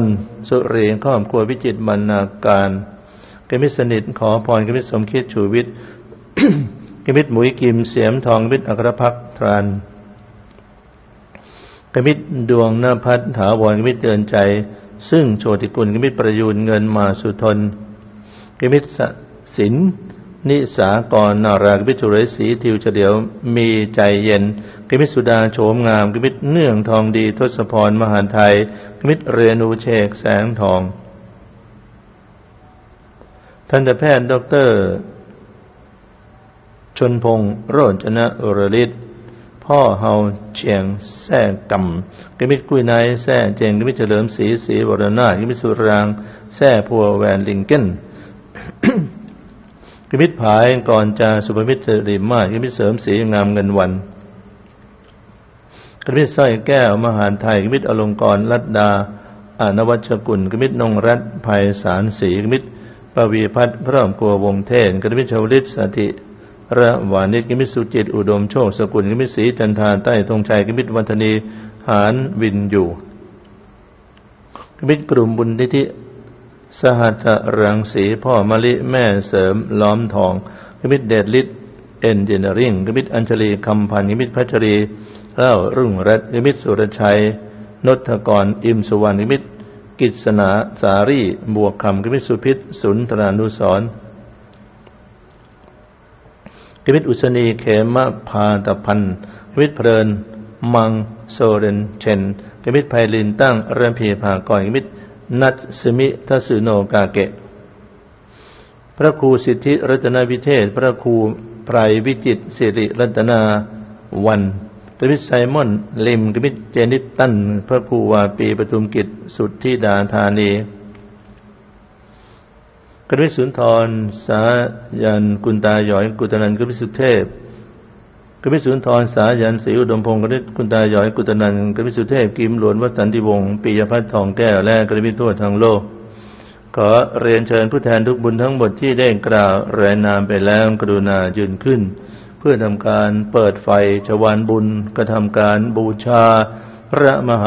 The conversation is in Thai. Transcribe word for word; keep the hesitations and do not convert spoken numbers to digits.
สุรีครอบครัววิจิตรบรรณาการกมิตรสนิทขอพรกมิตรสมคิดชูวิทย์ กมิตรหมุยกิมเสียมทองกมิตรอัครภักดิ์ทรานกมิตรดวงนภัสถาวรกมิตรเตือนใจซึ่งโชติกุลกมิตรประยูนเงินมาสุทนกมิตรศิลป์นิสากรนารากมิตรจุเรศรีทิวเฉลียวมีใจเย็นกมิตรสุดาโฉมงามกมิตรเนื่องทองดีทศพรมหาไทยกมิตรเรนูเชกแสงทองทันตแพทย์ดรชนพงษ์โรจนะอรฤทธิ์พ่อเฮาเชียงแท่กำกมิตรกุยนายแท่เจงกมิตรเฉลิมศรีศรีวรนาถกมิตรสุรางแท่พัวแวนลิงเกน กมิตรผายก่อนจาสุภมิตรริมมาศกมิตรเสริมศรีงามเงินวันกมิตรสร้อยแก้วมหาไทยกมิตรอลงกรณ์ลัดดาอานวัชกุลกมิตรนงรัตน์ไพศาลศรีกมิตรปวีพัฒน์พร้อมกลัววงเทศกมิตรชวลิตสถิระวานิชกมิตรสุจิตอุดมโชคสกุลกมิตรศรีจันทาใต้ธงชัยกมิตรวัฒนีหานวินอยู่กมิตรกลุ่มบุญทิธิสหัสรังสีพ่อมะลิแม่เสริมล้อมทองกมิตรเดชฤทธิ์เอนจิเนียริ่งกมิตรอัญชลีคำพันธ์กมิตรพัชรีเล่ารุ่งรัตน์กมิตรสุรชัยนทกรอิมสุวรรณกมิตรกิษณาสารีบวกคำกมิตรสุพิษสุนทรานุสรณ์กมิตรอุษณีเขมพาตพันธ์กมิตรเพลินมังโซเรนเชนกมิตรไพลินตั้งเรพีภากรกมิตรนัทสมิทัสุโนกาเกะพระครูสิทธิรัตนวิเทศพระครูไพรวิจิตรสิริรัตนาวันกมิตรไซมอนลิมกมิตรเจนิตตันพระครูวาปีปทุมกิจสุทธิดาธานีกมิตรสุนทรสายันกุลตาหยอยกุตนันกมิตรสุเทพกมิตรสุนทรสายันศรีอุดมพงศ์กมิตรกุลตาหยอยกุตนันกมิตรสุเทพกิมหลวนวัฒนติวงศ์ปิยพัฒน์ทองแก้วและกมิตรทั่วทั้งโลกขอเรียนเชิญผู้แทนทุกบุญทั้งหมดที่ได้กล่าวรายนามไปแล้วกรุณายืนขึ้นเพื่อทำการเปิดไฟชวานบุญกระทำการบูชาพระมหา